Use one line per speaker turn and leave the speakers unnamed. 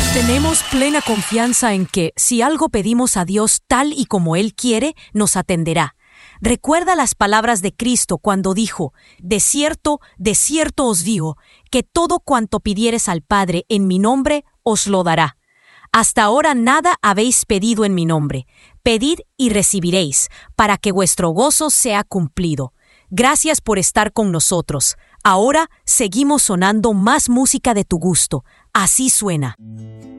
Tenemos plena confianza en que, si algo pedimos a Dios tal y como Él quiere, nos atenderá. Recuerda las palabras de Cristo cuando dijo: de cierto os digo, que todo cuanto pidiereis al Padre en mi nombre, os lo dará. Hasta ahora nada habéis pedido en mi nombre. Pedid y recibiréis, para que vuestro gozo sea cumplido. Gracias por estar con nosotros. Ahora seguimos sonando más música de tu gusto. Así suena.